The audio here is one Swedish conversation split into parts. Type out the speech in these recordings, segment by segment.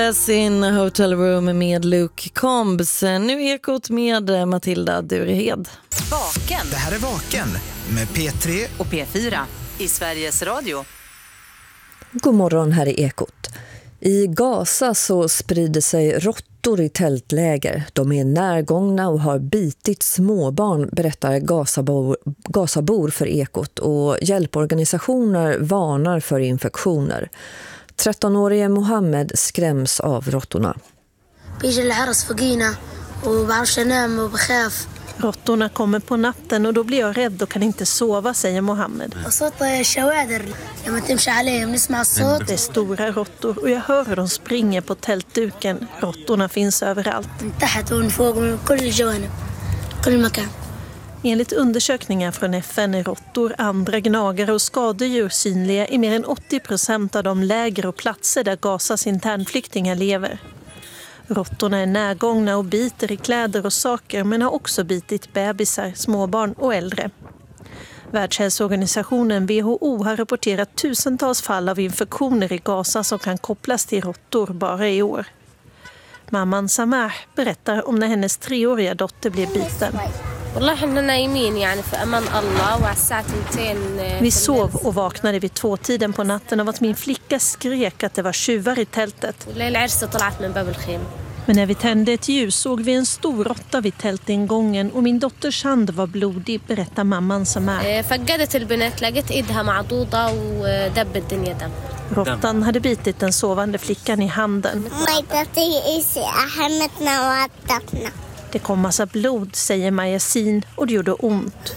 Sin Hotel Room med Luke Combs. Nu Ekot med Matilda Durehed. Vaken. Det här är Vaken med P3 och P4 i Sveriges Radio. God morgon, här är Ekot. I Gaza så sprider sig råttor i tältläger. De är närgångna och har bitit småbarn, berättar Gazabor för Ekot, och hjälporganisationer varnar för infektioner. 13-årige Mohammed skräms av råttorna. Råttorna kommer på natten och då blir jag rädd och kan inte sova, säger Mohammed. Det är stora råttor och jag hör hur de springer på tältduken. Råttorna finns överallt. Enligt undersökningar från FN är råttor, andra gnagare och skadedjur synliga i mer än 80% av de läger och platser där Gazas internflyktingar lever. Råttorna är närgångna och biter i kläder och saker, men har också bitit bebisar, småbarn och äldre. Världshälsoorganisationen WHO har rapporterat tusentals fall av infektioner i Gaza som kan kopplas till råttor bara i år. Mamman Samah berättar om när hennes 3-åriga dotter blev biten. Vi sov och vaknade vid 2-tiden på natten av att min flicka skrek att det var tjuvar i tältet. Men när vi tände ett ljus såg vi en stor råtta vid tältingången och min dotters hand var blodig, berättar mamman Samah. Råttan hade bitit den sovande flickan i handen. Det kom massa blod, säger Mayasin, och det gjorde ont.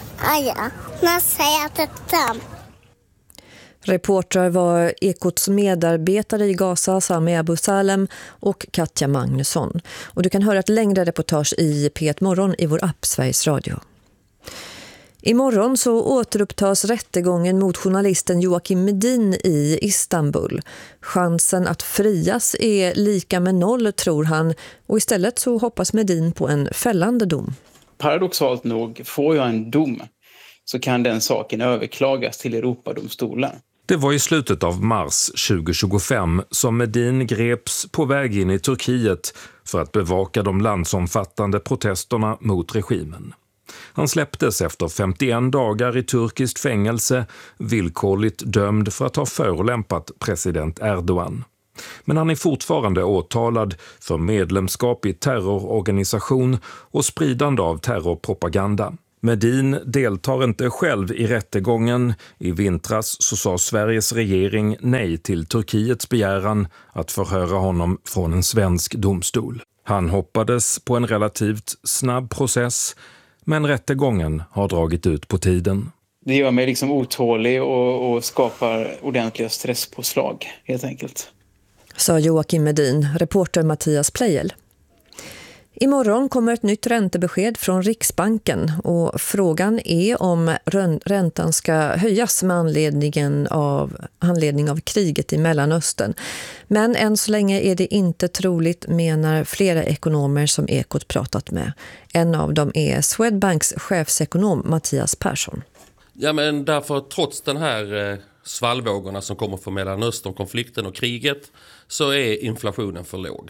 Reportrar var Ekots medarbetare i Gaza, Sami Abu Salem och Katja Magnusson. Och du kan höra ett längre reportage i P1 Morgon i vår app Sveriges Radio. Imorgon så återupptas rättegången mot journalisten Joakim Medin i Istanbul. Chansen att frias är lika med 0, tror han, och istället så hoppas Medin på en fällande dom. Paradoxalt nog, får jag en dom så kan den saken överklagas till Europadomstolen. Det var i slutet av mars 2025 som Medin greps på väg in i Turkiet för att bevaka de landsomfattande protesterna mot regimen. Han släpptes efter 51 dagar i turkiskt fängelse, villkorligt dömd för att ha förolämpat president Erdogan. Men han är fortfarande åtalad för medlemskap i terrororganisation och spridande av terrorpropaganda. Medin deltar inte själv i rättegången. I vintras så sa Sveriges regering nej till Turkiets begäran att förhöra honom från en svensk domstol. Han hoppades på en relativt snabb process, men rättegången har dragit ut på tiden. Det gör mig liksom otålig och skapar ordentliga stresspåslag, helt enkelt. Sa Joakim Medin, reporter Mattias Plejel. Imorgon kommer ett nytt räntebesked från Riksbanken och frågan är om räntan ska höjas med anledning av kriget i Mellanöstern. Men än så länge är det inte troligt, menar flera ekonomer som Ekot pratat med. En av dem är Swedbanks chefsekonom Mattias Persson. Ja, men därför trots den här svallvågorna som kommer från Mellanöstern, konflikten och kriget, så är inflationen för låg.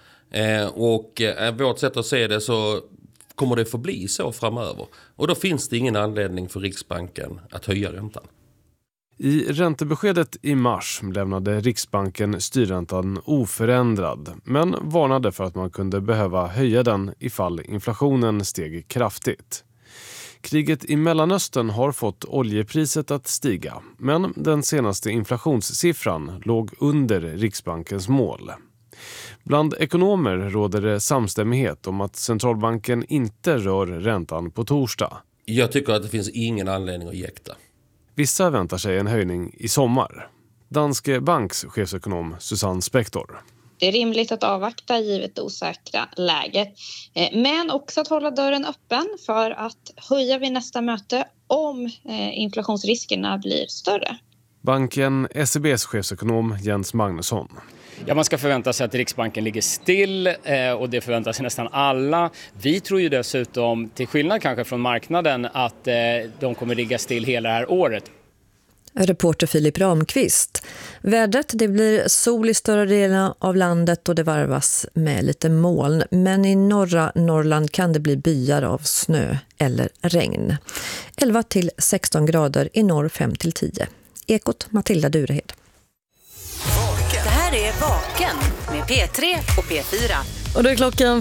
Och vårt sätt att se det så kommer det förbli så framöver. Och då finns det ingen anledning för Riksbanken att höja räntan. I räntebeskedet i mars lämnade Riksbanken styrräntan oförändrad, men varnade för att man kunde behöva höja den ifall inflationen steg kraftigt. Kriget i Mellanöstern har fått oljepriset att stiga, men den senaste inflationssiffran låg under Riksbankens mål. Bland ekonomer råder det samstämmighet om att centralbanken inte rör räntan på torsdag. Jag tycker att det finns ingen anledning att jäkta. Vissa väntar sig en höjning i sommar. Danske Banks chefsekonom Susanne Spektor. Det är rimligt att avvakta givet det osäkra läget, men också att hålla dörren öppen för att höja vid nästa möte om inflationsriskerna blir större. Banken SEBs chefsekonom Jens Magnusson. Ja, man ska förvänta sig att Riksbanken ligger still och det förväntar sig nästan alla. Vi tror ju dessutom, till skillnad kanske från marknaden, att de kommer ligga still hela det här året. Reporter Filip Ramqvist. Vädret, det blir sol i större delen av landet och det varvas med lite moln. Men i norra Norrland kan det bli byar av snö eller regn. 11-16 grader, i norr 5-10. Ekot Matilda Durehed. Det här är Vaken med P3 och P4. Och då är klockan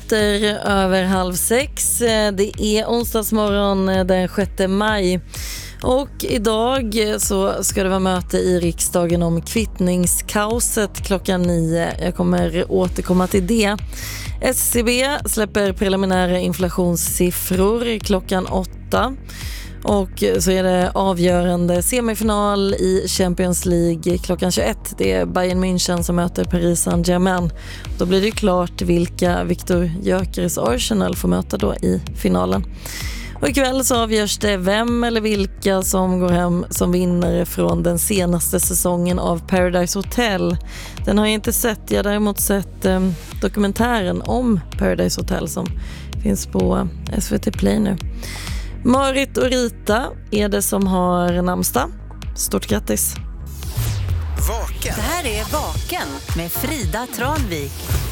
5:05. Det är onsdagsmorgon den 6 maj. Och idag så ska det vara möte i riksdagen om kvittningskaoset klockan 9. Jag kommer återkomma till det. SCB släpper preliminära inflationssiffror klockan 8. Och så är det avgörande semifinal i Champions League klockan 21. Det är Bayern München som möter Paris Saint-Germain. Då blir det klart vilka Viktor Gyökeres Arsenal får möta då i finalen. Och ikväll så avgörs det vem eller vilka som går hem som vinnare från den senaste säsongen av Paradise Hotel. Den har jag inte sett, jag har däremot sett dokumentären om Paradise Hotel som finns på SVT Play nu. Marit och Rita är det som har namnsdag. Stort grattis! Det här är Vaken med Frida Tranvik.